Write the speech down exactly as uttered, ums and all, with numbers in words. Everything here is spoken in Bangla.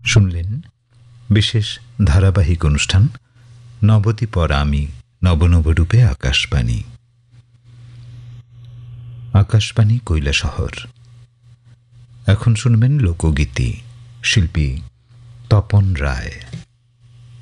শুনলেন বিশেষ ধারাবাহিক অনুষ্ঠান নবদ্বীপর আমি নবনবরূপে আকাশবাণী। আকাশবাণী কৈলাসহর। এখন শুনবেন লোকগীতি, শিল্পী তপন রায়।